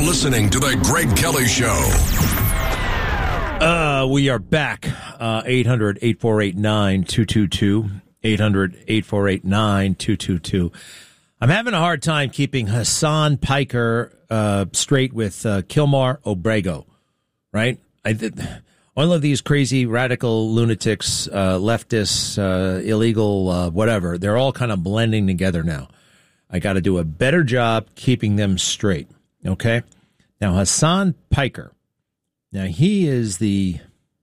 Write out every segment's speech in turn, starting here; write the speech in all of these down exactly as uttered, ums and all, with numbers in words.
listening to The Greg Kelly Show. Uh, we are back. Uh, eight hundred, eight four eight, nine two two two. eight hundred, eight four eight, nine two two two. I'm having a hard time keeping Hassan Piker uh, straight with uh, Kilmar Obrego, right? I did. All of these crazy radical lunatics, uh, leftists, uh, illegal, uh, whatever, they're all kind of blending together now. I got to do a better job keeping them straight, okay? Now, Hassan Piker, now he is the,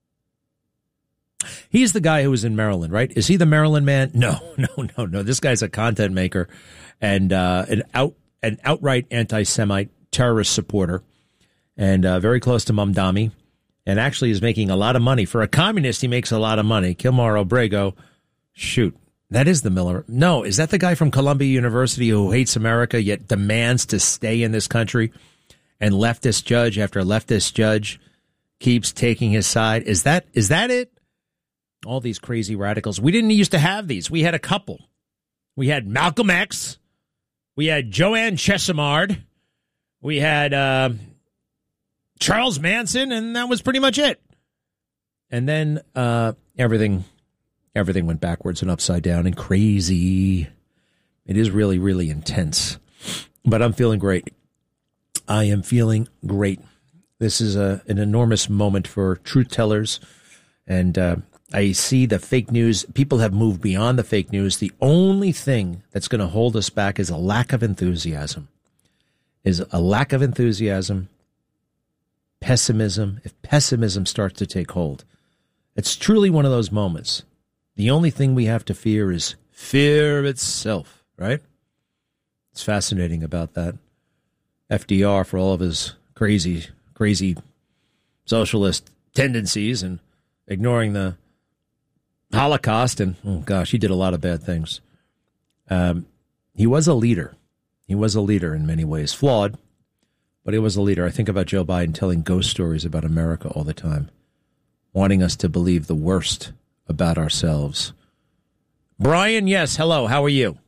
he's the guy who was in Maryland, right? Is he the Maryland man? No, no, no, no. This guy's a content maker and uh, an out an outright anti-Semite terrorist supporter and uh, very close to Mamdani. And actually is making a lot of money. For a communist, he makes a lot of money. Kilmar Obrego, shoot, that is the Miller. No, is that the guy from Columbia University who hates America yet demands to stay in this country? And leftist judge after leftist judge keeps taking his side. Is that is that it? All these crazy radicals. We didn't used to have these. We had a couple. We had Malcolm X. We had Joanne Chesimard. We had... Uh, Charles Manson, and that was pretty much it. And then uh, everything everything went backwards and upside down and crazy. It is really, really intense. But I'm feeling great. I am feeling great. This is a, an enormous moment for truth tellers. And uh, I see the fake news. People have moved beyond the fake news. The only thing that's going to hold us back is a lack of enthusiasm. Is a lack of enthusiasm. Pessimism, if pessimism starts to take hold, it's truly one of those moments. The only thing we have to fear is fear itself, right? It's fascinating about that. F D R, for all of his crazy, crazy socialist tendencies and ignoring the Holocaust, and, oh gosh, he did a lot of bad things. Um, he was a leader. He was a leader in many ways, flawed. But he was a leader. I think about Joe Biden telling ghost stories about America all the time, wanting us to believe the worst about ourselves. Brian, yes, hello. How are you?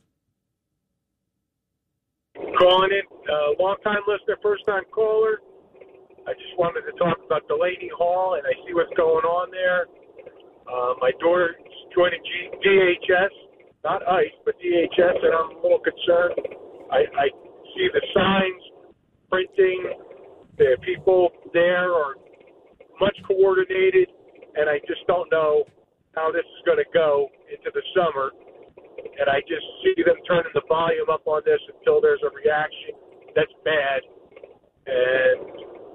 Calling in, uh, long-time listener, first-time caller. I just wanted to talk about Delaney Hall, and I see what's going on there. Uh, my daughter's joining G- D H S, not ICE, but D H S, and I'm a little concerned. I, I see the signs. Printing, the people there are much coordinated, and I just don't know how this is going to go into the summer. And I just see them turning the volume up on this until there's a reaction. That's bad. And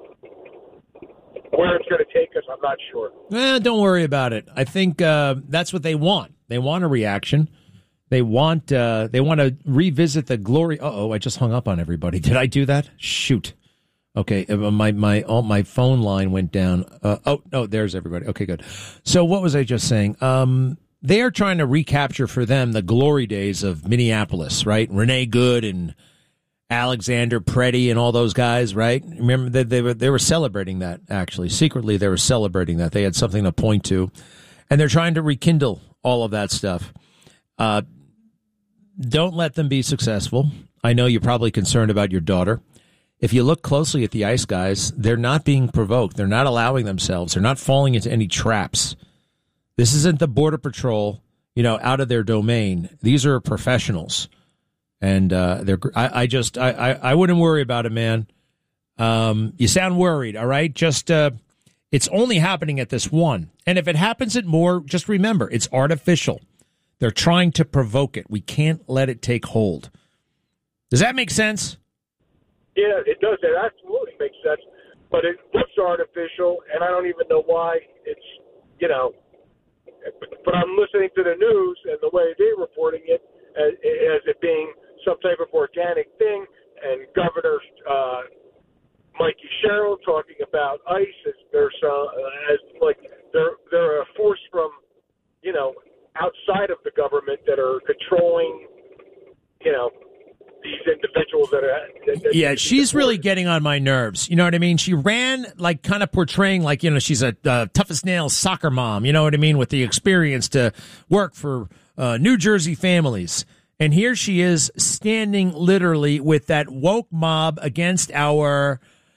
where it's going to take us, I'm not sure. Eh, don't worry about it. I think uh, that's what they want. They want a reaction. They want uh, they want to revisit the glory. Uh-oh, I just hung up on everybody. Did I do that? Shoot. Okay, my my oh, my phone line went down. Uh, oh, no, there's everybody. Okay, good. So what was I just saying? Um, they are trying to recapture for them the glory days of Minneapolis, right? Renee Good and Alexander Preddy and all those guys, right? Remember that they, they were they were celebrating that, actually. Secretly, they were celebrating that. They had something to point to. And they're trying to rekindle all of that stuff. Uh Don't let them be successful. I know you're probably concerned about your daughter. If you look closely at the ICE guys, they're not being provoked. They're not allowing themselves. They're not falling into any traps. This isn't the Border Patrol, you know, out of their domain. These are professionals. And uh, they're. I, I just, I, I, I wouldn't worry about it, man. Um, you sound worried, all right? Just, uh, it's only happening at this one. And if it happens at more, just remember, it's artificial. They're trying to provoke it. We can't let it take hold. Does that make sense? Yeah, it does. It absolutely makes sense. But it looks artificial, and I don't even know why it's, you know. But I'm listening to the news and the way they're reporting it as, as it being some type of organic thing. And Governor uh, Mikey Sherrill talking about ICE as there's uh, as like they're they're a force from, you know, outside of the government that are controlling, you know, these individuals that are. That, that yeah, she's really getting on my nerves. You know what I mean? She ran like kind of portraying like, you know, she's a uh, tough as nails soccer mom, you know what I mean, with the experience to work for uh, New Jersey families. And here she is standing literally with that woke mob against our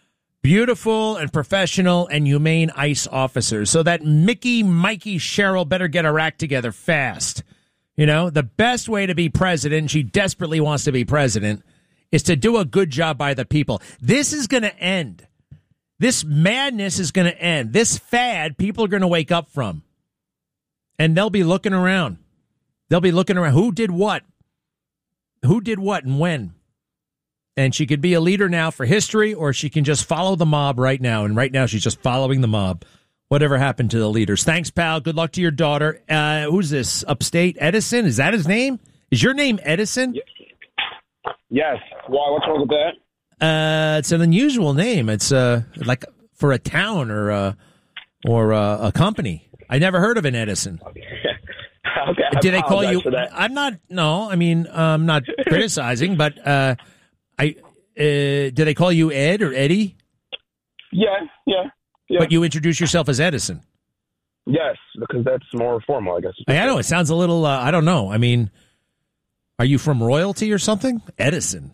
beautiful and professional and humane ICE officers. So that Mickey, Mikey, Cheryl better get her act together fast. You know, the best way to be president, she desperately wants to be president, is to do a good job by the people. This is going to end. This madness is going to end. This fad, people are going to wake up from. And they'll be looking around. They'll be looking around. Who did what? Who did what and when? And she could be a leader now for history, or she can just follow the mob right now. And right now she's just following the mob. Whatever happened to the leaders? Thanks, pal. Good luck to your daughter. Uh, who's this? Upstate Edison? Is that his name? Is your name Edison? Yes. Why? What's wrong with that? Uh, it's an unusual name. It's uh, like for a town or a, or a, a company. I never heard of an Edison. Okay, I Did they call you? for that. I'm not. No, I mean, I'm not criticizing, but uh, I uh, did they call you Ed or Eddie? Yeah, yeah, yeah. But you introduce yourself as Edison. Yes, because that's more formal, I guess. I know it sounds a little. Uh, I don't know. I mean, are you from royalty or something? Edison.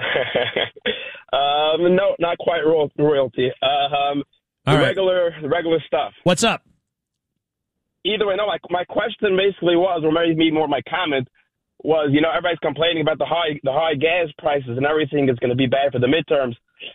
um, no, not quite royal, royalty. Uh, um, the All right. regular, the regular stuff. What's up? Either way, no. My my question basically was, or maybe more my comment was, you know, everybody's complaining about the high the high gas prices and everything is going to be bad for the midterms.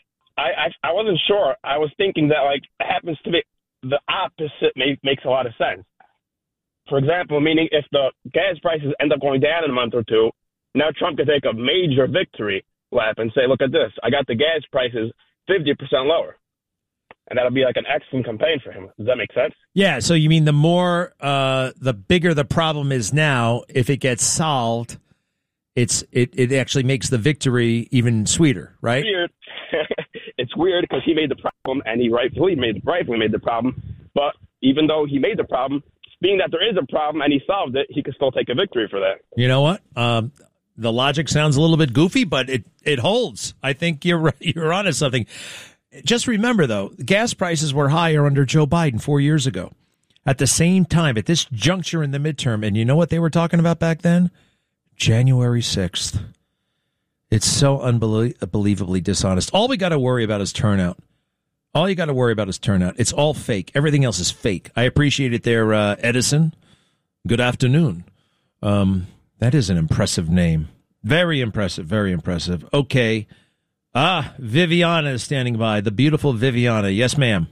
I, I I wasn't sure. I was thinking that like it happens to be the opposite make, makes a lot of sense. For example, meaning if the gas prices end up going down in a month or two, now Trump could take a major victory lap and say, look at this, I got the gas prices fifty percent lower. And that'll be like an excellent campaign for him. Does that make sense? Yeah, so you mean the more, uh, the bigger the problem is now, if it gets solved, it's it, it actually makes the victory even sweeter, right? Weird. It's weird because he made the problem, and he rightfully made, rightfully made the problem. But even though he made the problem, being that there is a problem and he solved it, he could still take a victory for that. You know what? Um, the logic sounds a little bit goofy, but it, it holds. I think you're you're onto something. Just remember, though, gas prices were higher under Joe Biden four years ago. At the same time, at this juncture in the midterm, and you know what they were talking about back then? January sixth. It's so unbelie- unbelievably dishonest. All we got to worry about is turnout. All you got to worry about is turnout. It's all fake. Everything else is fake. I appreciate it there, uh, Edison. Good afternoon. Um, that is an impressive name. Very impressive, very impressive. Okay. Ah, Viviana is standing by. The beautiful Viviana. Yes, ma'am.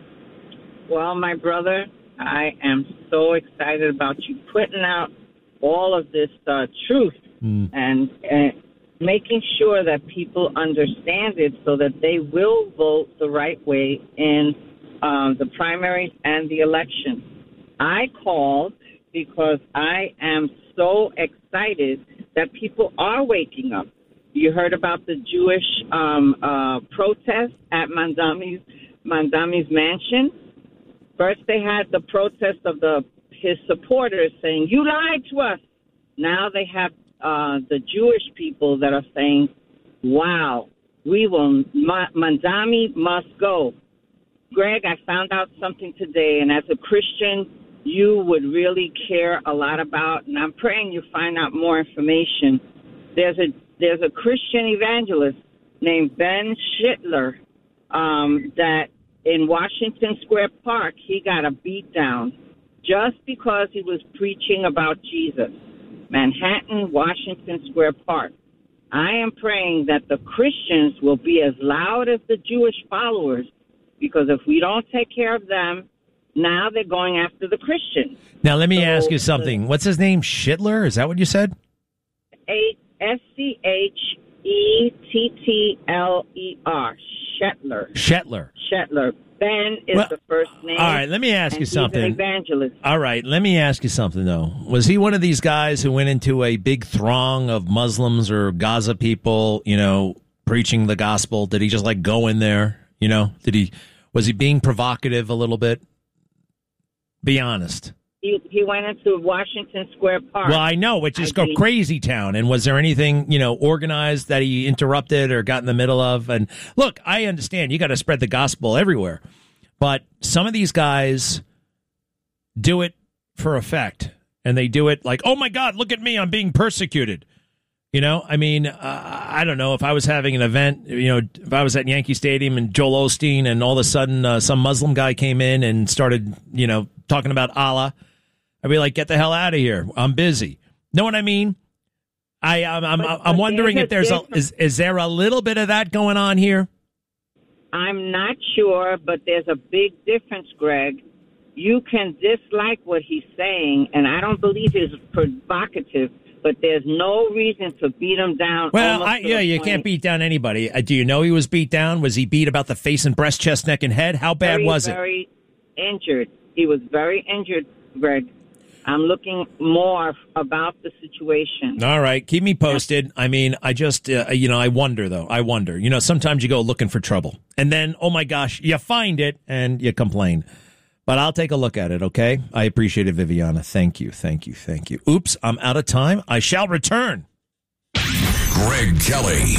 Well, my brother, I am so excited about you putting out all of this uh, truth mm. and, and making sure that people understand it so that they will vote the right way in uh, the primaries and the election. I called because I am so excited that people are waking up. You heard about the Jewish um, uh, protest at Mandami's, Mandami's mansion. First, they had the protest of the his supporters saying, "You lied to us." Now they have uh, the Jewish people that are saying, "Wow, we will. Mandami must go." Greg, I found out something today, and as a Christian, you would really care a lot about, and I'm praying you find out more information. There's a There's a Christian evangelist named Ben Schittler um, that in Washington Square Park, he got a beat down just because he was preaching about Jesus. Manhattan, Washington Square Park. I am praying that the Christians will be as loud as the Jewish followers, because if we don't take care of them, now they're going after the Christians. Now, let me so, ask you something. What's his name? Schittler? Is that what you said? A S C H E T T L E R. Schittler. Schittler. Schittler. Ben is well, the first name. All right, let me ask you he's something. An evangelist. All right, let me ask you something, though. Was he one of these guys who went into a big throng of Muslims or Gaza people, you know, preaching the gospel? Did he just, like, go in there? You know, did he, was he being provocative a little bit? Be honest. He, he went into Washington Square Park. Well, I know, which is go crazy town. And was there anything, you know, organized that he interrupted or got in the middle of? And look, I understand you got to spread the gospel everywhere. But some of these guys do it for effect. And they do it like, oh, my God, look at me. I'm being persecuted. You know, I mean, uh, I don't know if I was having an event, you know, if I was at Yankee Stadium and Joel Osteen and all of a sudden uh, some Muslim guy came in and started, you know, talking about Allah, I'd be like, get the hell out of here. I'm busy. Know what I mean? I, I'm, I'm, But- I'm but wondering there's if there's a a, difference. is, is there a little bit of that going on here? I'm not sure, but there's a big difference, Greg. You can dislike what he's saying, and I don't believe he's provocative, but there's no reason to beat him down. Well, almost I, to yeah, the you point- can't beat down anybody. Uh, do you know he was beat down? Was he beat about the face and breast, chest, neck, and head? How bad very, was it? Very injured. He was very injured, Greg. I'm looking more about the situation. All right, keep me posted. I mean, I just, uh, you know, I wonder, though. I wonder. You know, sometimes you go looking for trouble. And then, oh, my gosh, you find it and you complain. But I'll take a look at it, okay? I appreciate it, Viviana. Thank you, thank you, thank you. Oops, I'm out of time. I shall return. Greg Kelly.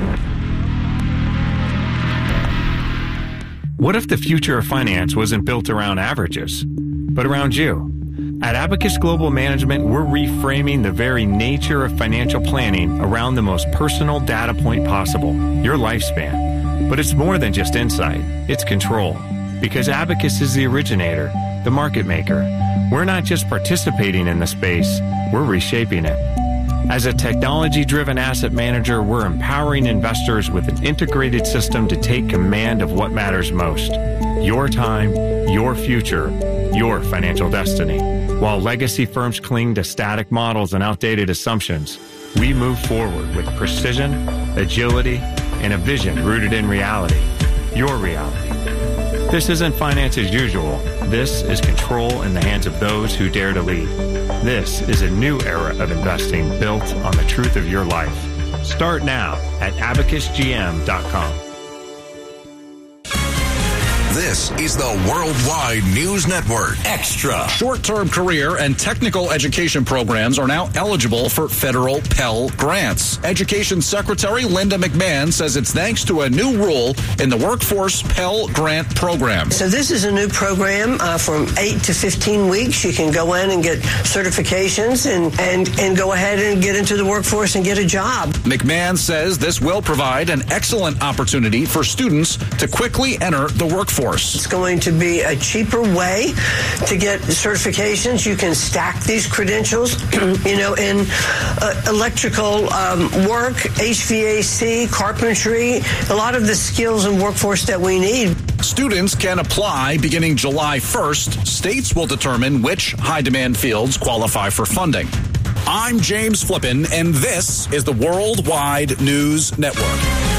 What if the future of finance wasn't built around averages, but around you? At Abacus Global Management, we're reframing the very nature of financial planning around the most personal data point possible, your lifespan. But it's more than just insight, it's control. Because Abacus is the originator, the market maker. We're not just participating in the space, we're reshaping it. As a technology-driven asset manager, we're empowering investors with an integrated system to take command of what matters most. Your time, your future, your financial destiny. While legacy firms cling to static models and outdated assumptions, we move forward with precision, agility, and a vision rooted in reality. Your reality. This isn't finance as usual. This is control in the hands of those who dare to lead. This is a new era of investing built on the truth of your life. Start now at abacus g m dot com. This is the Worldwide News Network Extra. Short-term career and technical education programs are now eligible for federal Pell Grants. Education Secretary Linda McMahon says it's thanks to a new rule in the Workforce Pell Grant Program. So this is a new program uh, from eight to fifteen weeks. You can go in and get certifications and, and, and go ahead and get into the workforce and get a job. McMahon says this will provide an excellent opportunity for students to quickly enter the workforce. It's going to be a cheaper way to get certifications. You can stack these credentials, you know, in uh, electrical um, work, H V A C, carpentry, a lot of the skills and workforce that we need. Students can apply beginning July first. States will determine which high-demand fields qualify for funding. I'm James Flippin, and this is the Worldwide News Network.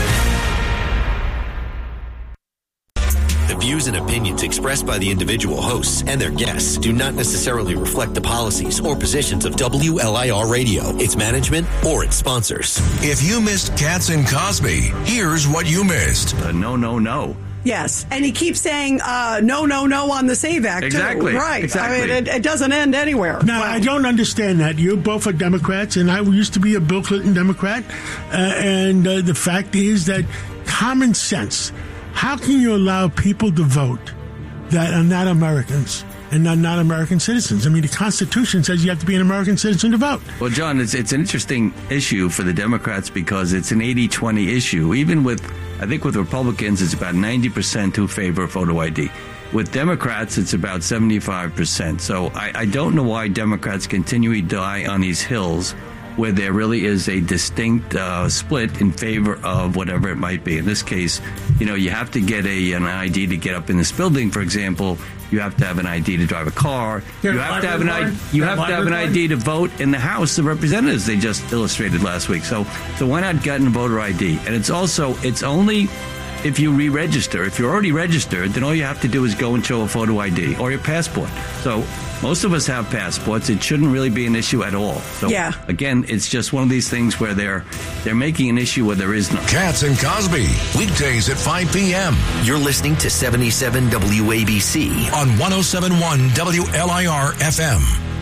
The views and opinions expressed by the individual hosts and their guests do not necessarily reflect the policies or positions of W L I R Radio, its management, or its sponsors. If you missed Katz and Cosby, here's what you missed. Uh, no, no, no. Yes, and he keeps saying uh, no, no, no on the SAVE Act, Exactly. too. Right. Exactly. I mean, it, it doesn't end anywhere. Now, Wow. I don't understand that. You both are Democrats, and I used to be a Bill Clinton Democrat. Uh, and uh, the fact is that common sense, how can you allow people to vote that are not Americans and are not American citizens? I mean, the Constitution says you have to be an American citizen to vote. Well, John, it's it's an interesting issue for the Democrats because it's an eighty twenty issue. Even with, I think with Republicans, it's about ninety percent who favor photo I D. With Democrats, it's about seventy-five percent. So I, I don't know why Democrats continually die on these hills where there really is a distinct uh, split in favor of whatever it might be. In this case, you know, you have to get a an I D to get up in this building, for example. You have to have an I D to drive a car. You're You a have to have an I D. library card? You You're a have to have an library I D to vote in the House of Representatives. They just illustrated last week. So, so why not get a voter I D? And it's also it's only if you re-register. If you're already registered, then all you have to do is go and show a photo I D or your passport. So most of us have passports. It shouldn't really be an issue at all. So Yeah. again, it's just one of these things where they're they're making an issue where there is none. Katz and Cosby, weekdays at five p.m. You're listening to seventy-seven W A B C. on one oh seven point one W L I R F M.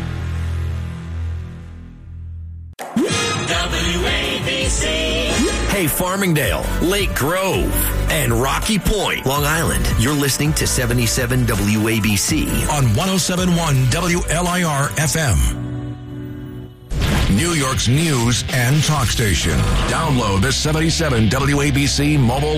W A B C. Hey, Farmingdale, Lake Grove, and Rocky Point, Long Island. You're listening to seventy-seven W A B C. on one oh seven point one W L I R F M. New York's news and talk station. Download the seventy-seven W A B C mobile